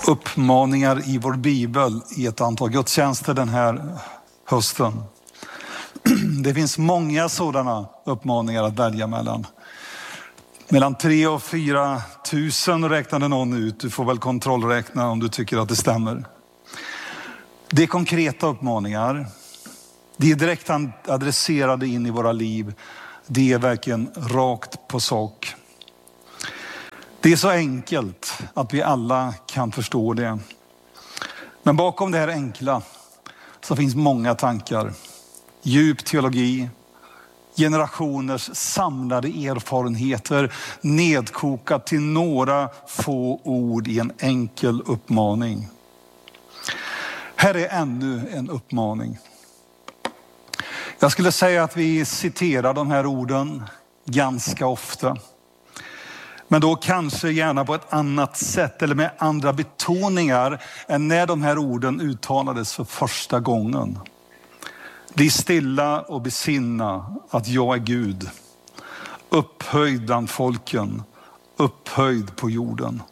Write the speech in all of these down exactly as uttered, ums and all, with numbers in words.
uppmaningar i vår bibel i ett antal gudstjänster den här hösten. Det finns många sådana uppmaningar att välja mellan. Mellan tre och fyra tusen räknade någon ut. Du får väl kontrollräkna om du tycker att det stämmer. Det är konkreta uppmaningar. Det är direkt adresserade in i våra liv. Det är verkligen rakt på sak. Det är så enkelt att vi alla kan förstå det. Men bakom det här enkla så finns många tankar. Djup teologi, generationers samlade erfarenheter nedkokat till några få ord i en enkel uppmaning. Här är ännu en uppmaning. Jag skulle säga att vi citerar de här orden ganska ofta. Men då kanske gärna på ett annat sätt eller med andra betoningar än när de här orden uttalades för första gången. Bli stilla och besinna att jag är Gud. Upphöjd bland folken, upphöjd på jorden.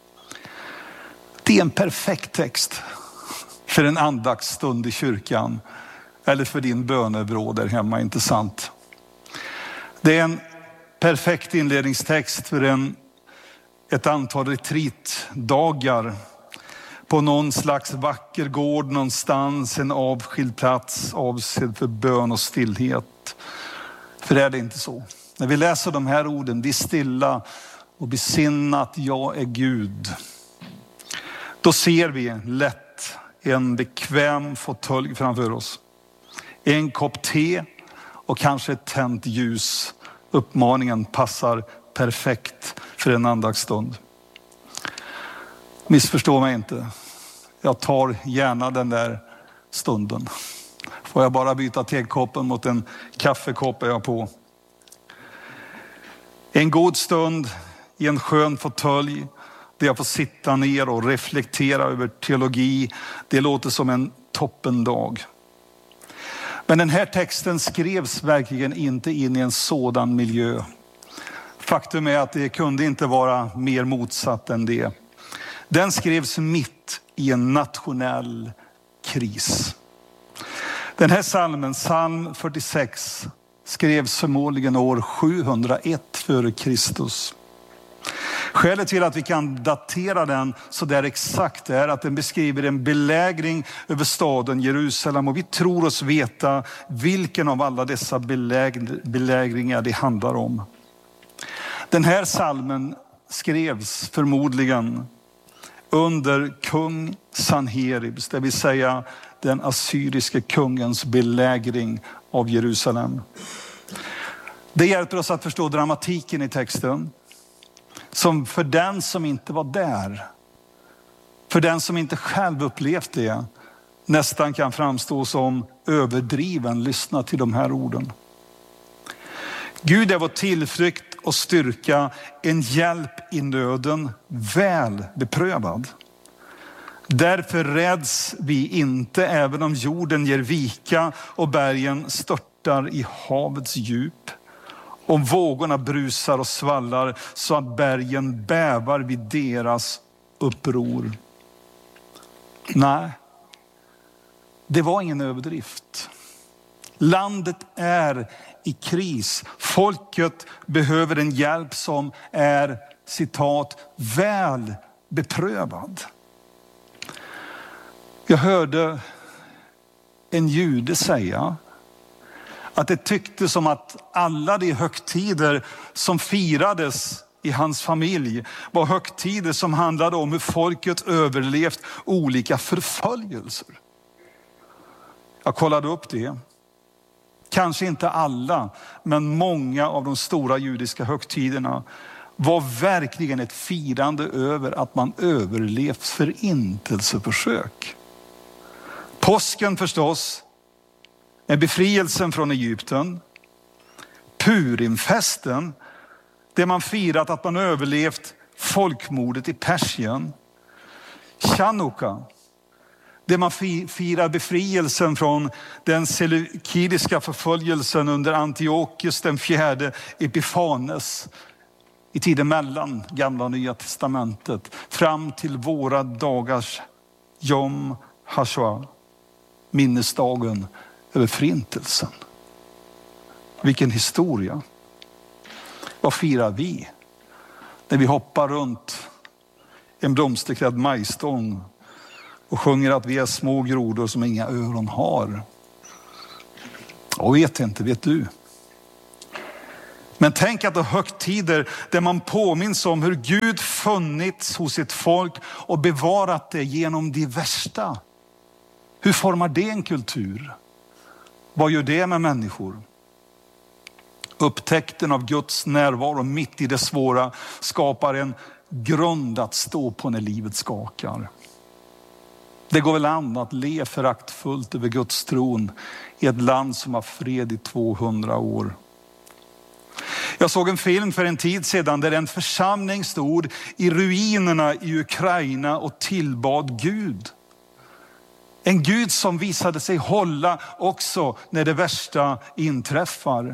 Det är en perfekt text för en andaktsstund i kyrkan eller för din bönevrå där hemma, inte sant? Det är en perfekt inledningstext för en, ett antal retreatdagar på någon slags vacker gård någonstans, en avskild plats avsedd för bön och stillhet. För är det inte så? När vi läser de här orden, bli stilla och besinna att jag är Gud. Då ser vi lätt en bekväm fåtölj framför oss. En kopp te och kanske ett tänt ljus. Uppmaningen passar perfekt för en andaktsstund. Missförstå mig inte. Jag tar gärna den där stunden. Får jag bara byta tekoppen mot en kaffekopp är jag på. En god stund i en skön fåtölj där jag får sitta ner och reflektera över teologi. Det låter som en toppendag. Men den här texten skrevs verkligen inte in i en sådan miljö. Faktum är att det kunde inte vara mer motsatt än det. Den skrevs mitt i en nationell kris. Den här salmen, psalm fyrtiosex, skrevs förmodligen år sjuhundraett före Kristus. Skälet till att vi kan datera den så där exakt är att den beskriver en belägring över staden Jerusalem. Och vi tror oss veta vilken av alla dessa beläg- belägringar det handlar om. Den här salmen skrevs förmodligen under kung Sanheribs, det vill säga den assyriske kungens belägring av Jerusalem. Det hjälper oss att förstå dramatiken i texten. Som för den som inte var där, för den som inte själv upplevt det, nästan kan framstå som överdriven. Lyssna till de här orden. Gud är vår tillflykt och styrka, en hjälp i nöden, väl beprövad. Därför räds vi inte, även om jorden ger vika och bergen störtar i havets djup. Om vågorna brusar och svallar så att bergen bävar vid deras uppror. Nej, det var ingen överdrift. Landet är i kris. Folket behöver en hjälp som är, citat, väl beprövad. Jag hörde en jude säga att det tycktes som att alla de högtider som firades i hans familj var högtider som handlade om hur folket överlevt olika förföljelser. Jag kollade upp det. Kanske inte alla, men många av de stora judiska högtiderna var verkligen ett firande över att man överlevt förintelseförsök. Påsken förstås är befrielsen från Egypten. Purimfesten, där man firat att man överlevt folkmordet i Persien. Chanukka, där man firar befrielsen från den seleukidiska förföljelsen under Antiochus den fjärde Epifanes. i tiden mellan gamla och nya testamentet fram till våra dagars Yom HaShoah, minnesdagen över förintelsen. Vilken historia. Vad firar vi när vi hoppar runt en blomsterklädd majstång och sjunger att vi är små grodor som inga öron har? Och vet inte, vet du? Men tänk att det är högtider där man påminns om hur Gud funnits hos sitt folk och bevarat det genom de värsta. Hur formar det en kultur? Vad gör det med människor? Upptäckten av Guds närvaro mitt i det svåra skapar en grund att stå på när livet skakar. Det går väl an att le föraktfullt över Guds tron i ett land som har fred i tvåhundra år. Jag såg en film för en tid sedan där en församling stod i ruinerna i Ukraina och tillbad Gud. En Gud som visade sig hålla också när det värsta inträffar.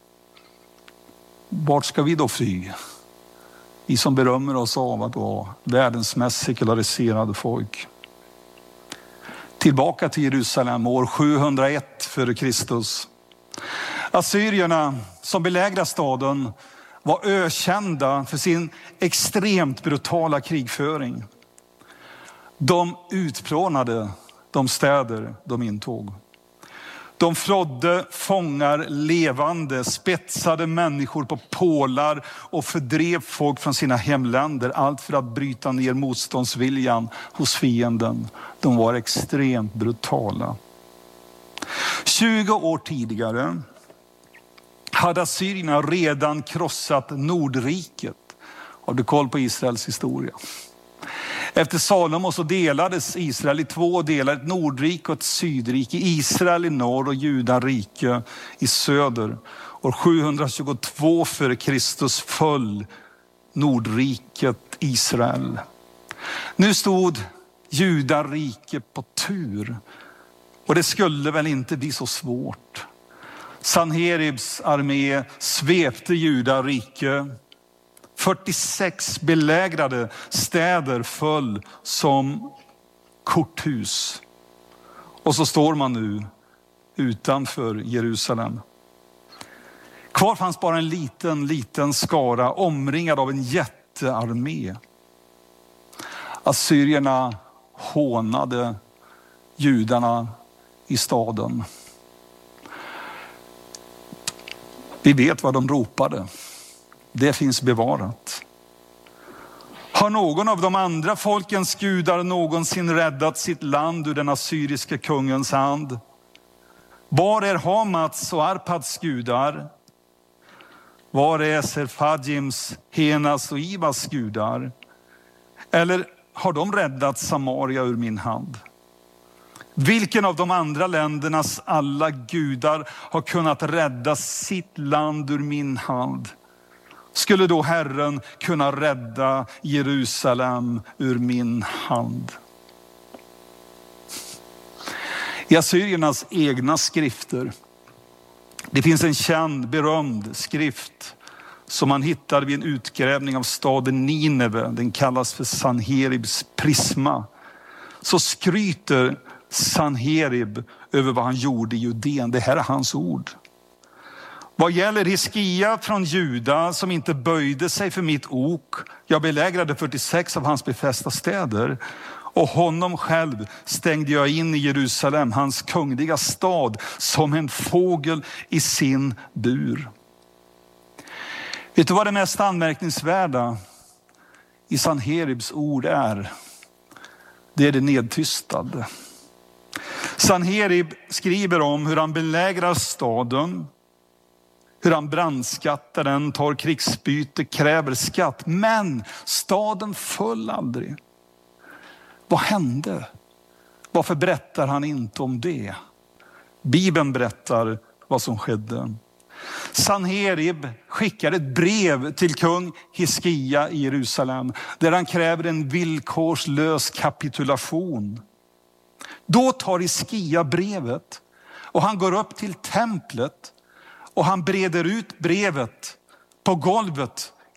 Vart ska vi då fly? Vi som berömmer oss av att vara världens mest sekulariserade folk. Tillbaka till Jerusalem år sjuhundraett före Kristus. Assyrierna som belägrade staden var ökända för sin extremt brutala krigföring. De utplånade de städer de intog. De flodde fångar levande, spetsade människor på pålar och fördrev folk från sina hemländer. Allt för att bryta ner motståndsviljan hos fienden. De var extremt brutala. tjugo år tidigare hade assyrierna redan krossat Nordriket. Har du koll på Israels historia? Efter Salomo så delades Israel i två delar, ett nordrike och ett sydrike. Israel i norr och Judarike i söder. År sjuhundratjugotvå före Kristus föll Nordriket Israel. Nu stod Judarike på tur och det skulle väl inte bli så svårt. Sanheribs armé svepte Judarike. fyrtiosex belägrade städer föll som korthus. Och så står man nu utanför Jerusalem. Kvar fanns bara en liten, liten skara omringad av en jättearmé. Assyrierna hånade judarna i staden. Vi vet vad de ropade. Det finns bevarat. Har någon av de andra folkens gudar någonsin räddat sitt land ur den assyriska kungens hand? Var är Hamats och Arpads gudar? Var är Serfajims, Henas och Ivas gudar? Eller har de räddat Samaria ur min hand? Vilken av de andra ländernas alla gudar har kunnat rädda sitt land ur min hand? Skulle då Herren kunna rädda Jerusalem ur min hand? I assyriernas egna skrifter. Det finns en känd, berömd skrift som man hittar vid en utgrävning av staden Nineve. Den kallas för Sanheribs prisma. Så skryter Sanherib över vad han gjorde i Judeen. Det här är hans ord. Vad gäller Hiskia från Juda som inte böjde sig för mitt ok. Jag belägrade fyrtiosex av hans befästa städer. Och honom själv stängde jag in i Jerusalem, hans kungliga stad, som en fågel i sin bur. Vet du vad det mest anmärkningsvärda i Sanheribs ord är? Det är det nedtystade. Sanherib skriver om hur han belägrar staden, hur han brandskattar den, tar krigsbyte, kräver skatt. Men staden föll aldrig. Vad hände? Varför berättar han inte om det? Bibeln berättar vad som skedde. Sanherib skickar ett brev till kung Hiskia i Jerusalem där han kräver en villkorslös kapitulation. Då tar Hiskia brevet och han går upp till templet och han breder ut brevet på golvet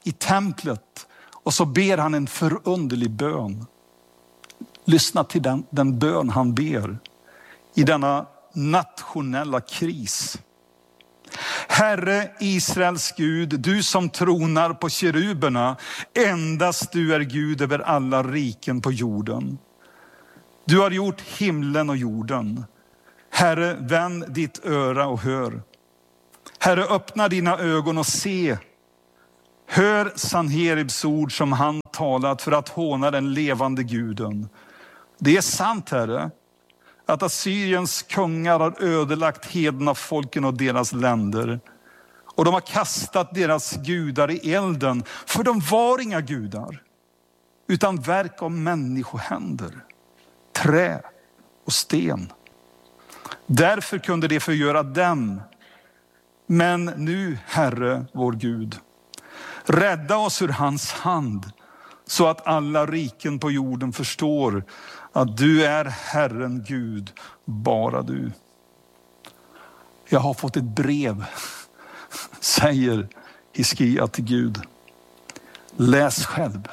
i templet och så ber han en förunderlig bön. Lyssna till den, den bön han ber i denna nationella kris. Herre Israels Gud, du som tronar på keruberna, endast du är Gud över alla riken på jorden. Du har gjort himlen och jorden. Herre, vänd ditt öra och hör. Herre, öppna dina ögon och se. Hör Sanheribs ord som han talat för att håna den levande guden. Det är sant, Herre, att Assyriens kungar har ödelagt hedna folken och deras länder. Och de har kastat deras gudar i elden, för de var inga gudar, utan verk av människohänder, trä och sten. Därför kunde det förgöra dem. Men nu, Herre, vår Gud, rädda oss ur hans hand, så att alla riken på jorden förstår att du är Herren Gud, bara du. Jag har fått ett brev, säger Hiskia till Gud. Läs själv.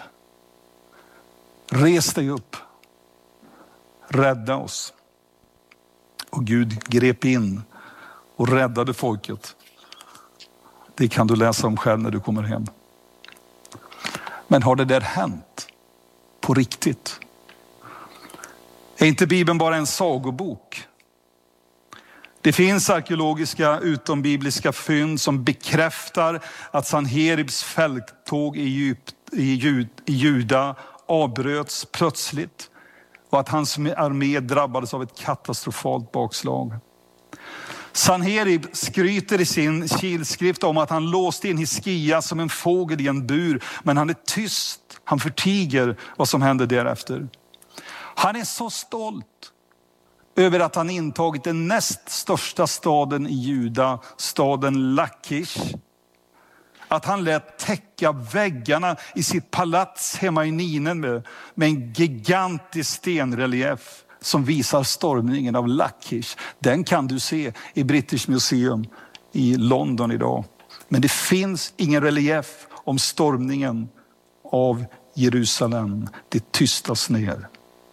Res dig upp. Rädda oss. Och Gud grep in och räddade folket. Det kan du läsa om själv när du kommer hem. Men har det där hänt på riktigt? Är inte Bibeln bara en sagobok? Det finns arkeologiska utombibliska fynd som bekräftar att Sanheribs fälttåg i, Egypt, i, Jud, i Juda avbröts plötsligt och att hans armé drabbades av ett katastrofalt bakslag. Sanherib skryter i sin kilskrift om att han låste in Hiskia som en fågel i en bur, men han är tyst. Han förtiger vad som hände därefter. Han är så stolt över att han intagit den näst största staden i Juda, staden Lakish, att han lät täcka väggarna i sitt palats hemma i Ninen med, med en gigantisk stenrelief som visar stormningen av Lakish. Den kan du se i British Museum i London idag. Men det finns ingen relief om stormningen av Jerusalem. Det tystas ner.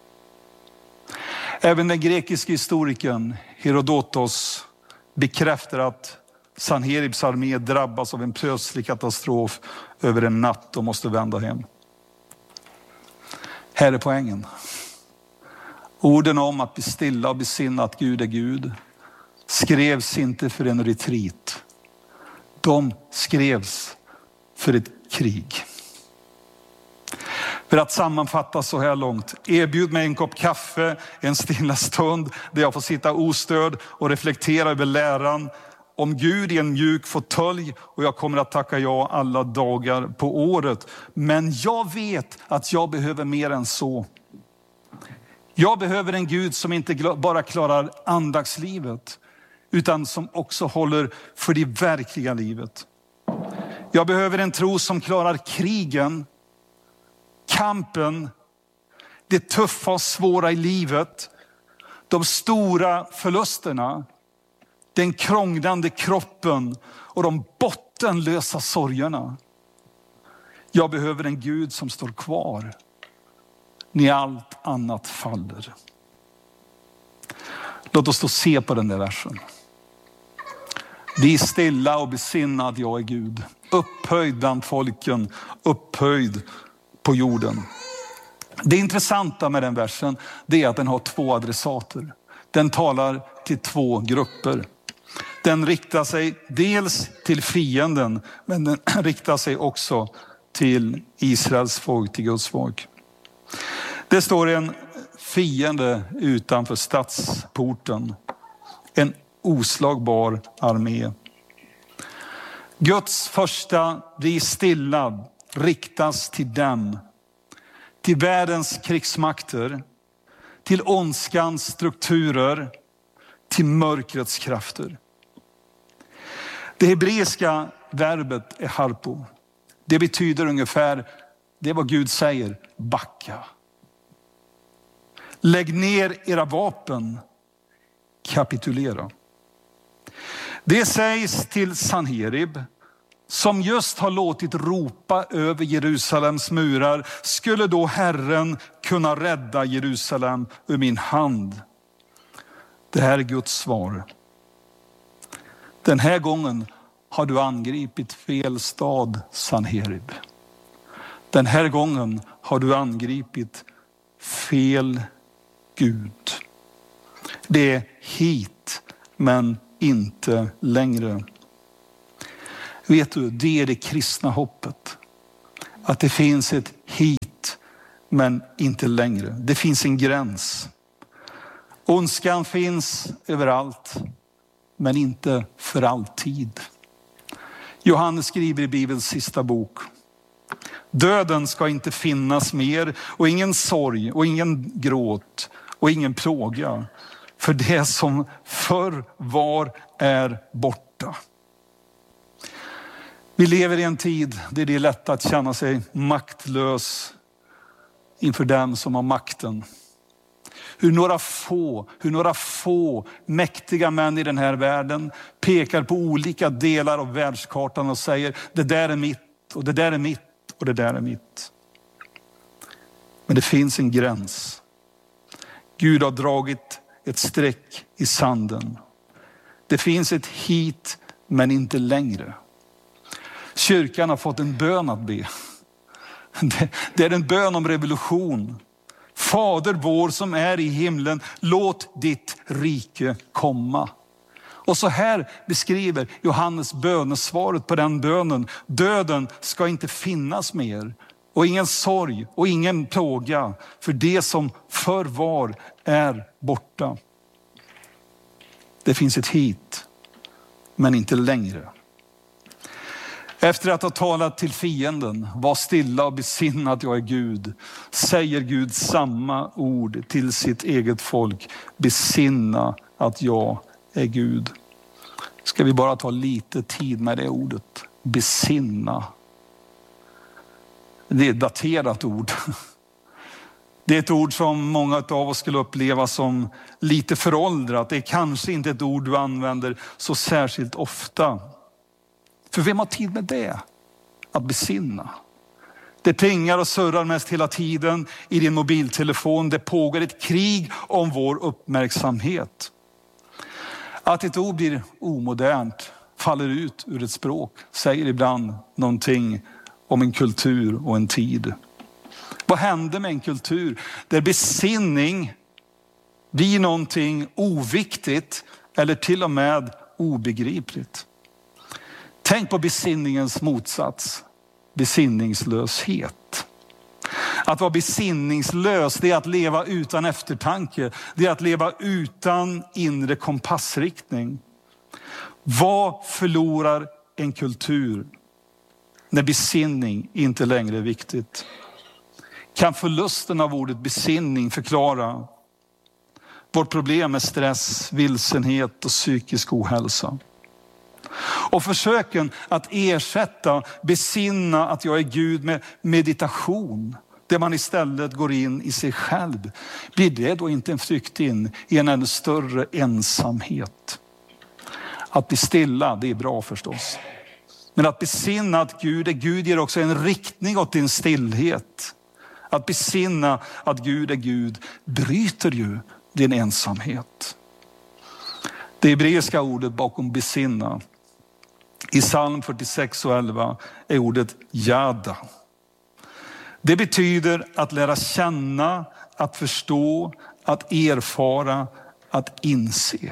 Även den grekiska historikern Herodotos bekräftar att Sanheribs armé drabbas av en plötslig katastrof över en natt och måste vända hem. Här är poängen. Orden om att bli stilla och besinna att Gud är Gud skrevs inte för en retreat. De skrevs för ett krig. För att sammanfatta så här långt: erbjud mig en kopp kaffe, en stilla stund där jag får sitta ostörd och reflektera över läran om Gud i en mjuk fåtölj, och jag kommer att tacka ja alla dagar på året. Men jag vet att jag behöver mer än så. Jag behöver en Gud som inte bara klarar andagslivet, utan som också håller för det verkliga livet. Jag behöver en tro som klarar krigen, kampen, det tuffa och svåra i livet, de stora förlusterna, den krånglande kroppen och de bottenlösa sorgerna. Jag behöver en Gud som står kvar när allt annat faller. Låt oss då se på den där versen. Bli stilla och besinna att jag är Gud. Upphöjd bland folken, upphöjd på jorden. Det intressanta med den versen, det är att den har två adressater. Den talar till två grupper. Den riktar sig dels till fienden, men den riktar sig också till Israels folk, till Guds folk. Det står en fiende utanför stadsporten. En oslagbar armé. Guds första bli stilla riktas till dem. Till världens krigsmakter. Till ondskans strukturer. Till mörkrets krafter. Det hebreiska verbet är harpo. Det betyder ungefär, det är vad Gud säger, backa. Lägg ner era vapen, kapitulera. Det sägs till Sanherib som just har låtit ropa över Jerusalems murar, skulle då Herren kunna rädda Jerusalem ur min hand? Det här är Guds svar. Den här gången har du angripit fel stad, Sanherib. Den här gången har du angripit fel Gud. Det är hit, men inte längre. Vet du, det är det kristna hoppet. Att det finns ett hit, men inte längre. Det finns en gräns. Ondskan finns överallt, men inte för alltid. Johannes skriver i Bibelns sista bok: döden ska inte finnas mer, och ingen sorg och ingen gråt och ingen plåga. För det som förr var är borta. Vi lever i en tid där det är lätt att känna sig maktlös inför dem som har makten. Hur några få, hur några få mäktiga män i den här världen pekar på olika delar av världskartan och säger: det där är mitt, och det där är mitt, och det där är mitt. Men det finns en gräns. Gud har dragit ett streck i sanden. Det finns ett hit, men inte längre. Kyrkan har fått en bön att be. Det är en bön om revolution. Fader vår som är i himlen, låt ditt rike komma. Och så här beskriver Johannes bönesvaret på den bönen: döden ska inte finnas mer, och ingen sorg och ingen plåga, för det som förr var är borta. Det finns ett hit, men inte längre. Efter att ha talat till fienden: var stilla och besinna att jag är Gud, säger Gud samma ord till sitt eget folk: besinna att jag är Gud. Ska vi bara ta lite tid med det ordet, besinna. Det är ett daterat ord. Det är ett ord som många av oss skulle uppleva som lite föråldrat. Det är kanske inte ett ord du använder så särskilt ofta. För vem har tid med det? Att besinna. Det plingar och surrar mest hela tiden i din mobiltelefon. Det pågår ett krig om vår uppmärksamhet. Att ett ord blir omodernt, faller ut ur ett språk, säger ibland någonting om en kultur och en tid. Vad händer med en kultur där besinning blir någonting oviktigt eller till och med obegripligt? Tänk på besinningens motsats, besinningslöshet. Att vara besinningslös, det är att leva utan eftertanke. Det är att leva utan inre kompassriktning. Vad förlorar en kultur när besinning inte längre är viktigt? Kan förlusten av ordet besinning förklara vårt problem med stress, vilsenhet och psykisk ohälsa? Och försöken att ersätta besinna att jag är Gud med meditation, där man istället går in i sig själv, blir det då inte en flykt in i en ännu större ensamhet? Att bli stilla, det är bra förstås. Men att besinna att Gud är Gud ger också en riktning åt din stillhet. Att besinna att Gud är Gud bryter ju din ensamhet. Det hebreiska ordet bakom besinna i psalm fyrtiosex och elva är ordet yada. Det betyder att lära känna, att förstå, att erfara, att inse.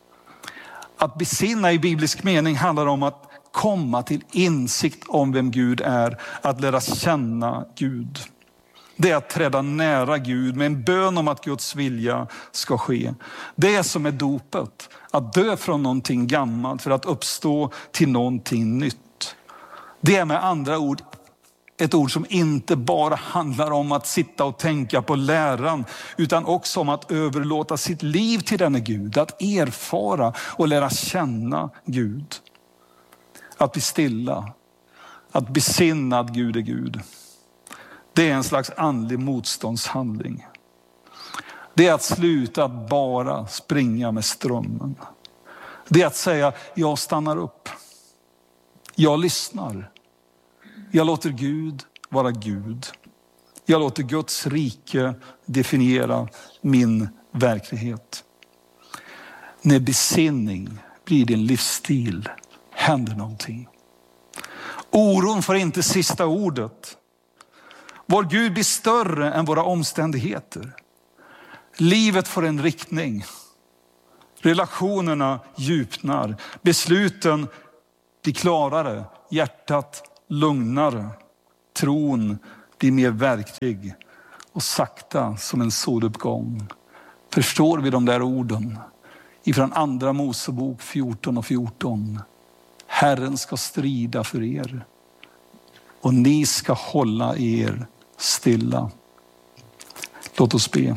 Att besinna i biblisk mening handlar om att komma till insikt om vem Gud är, att lära känna Gud. Det är att träda nära Gud med en bön om att Guds vilja ska ske. Det är som är dopet. Att dö från någonting gammalt för att uppstå till någonting nytt. Det är med andra ord ett ord som inte bara handlar om att sitta och tänka på läran, utan också om att överlåta sitt liv till denne Gud. Att erfara och lära känna Gud. Att bli stilla. Att besinna att Gud är Gud. Det är en slags andlig motståndshandling. Det är att sluta att bara springa med strömmen. Det är att säga, jag stannar upp. Jag lyssnar. Jag låter Gud vara Gud. Jag låter Guds rike definiera min verklighet. När besinning blir din livsstil händer någonting. Oron får inte sista ordet. Vår Gud blir större än våra omständigheter. Livet får en riktning. Relationerna djupnar. Besluten blir klarare. Hjärtat lugnare. Tron blir mer verklig. Och sakta som en soluppgång förstår vi de där orden ifrån andra Mosebok fjorton och fjorton. Herren ska strida för er och ni ska hålla er stilla. Låt oss be.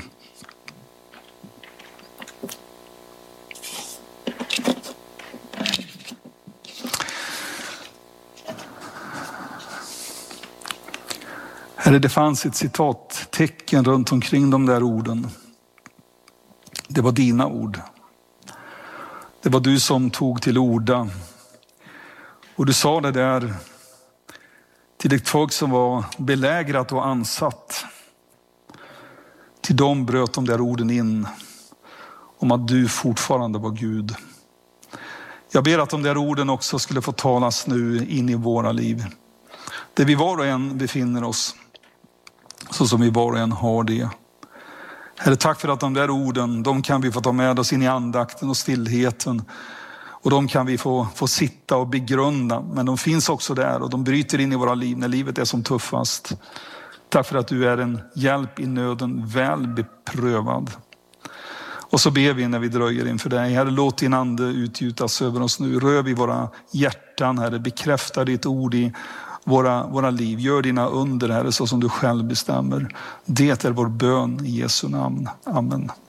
Herre, det fanns ett citattecken runt omkring de där orden. Det var dina ord. Det var du som tog till orda. Och du sa det där till ett folk som var belägrat och ansatt. Till dem bröt de där orden in om att du fortfarande var Gud. Jag ber att de där orden också skulle få talas nu in i våra liv. Där vi var och en befinner oss. Så som vi var och en har det. Herre, tack för att de där orden, de kan vi få ta med oss in i andakten och stillheten. Och de kan vi få, få sitta och begrunda. Men de finns också där och de bryter in i våra liv när livet är som tuffast. Tack för att du är en hjälp i nöden, väl beprövad. Och så ber vi när vi dröjer inför dig. Herre, låt din ande utgjutas över oss nu. Rör vid våra hjärtan, Herre. Bekräfta ditt ord i våra, våra liv. Gör dina under, Herre, så som du själv bestämmer. Det är vår bön i Jesu namn. Amen.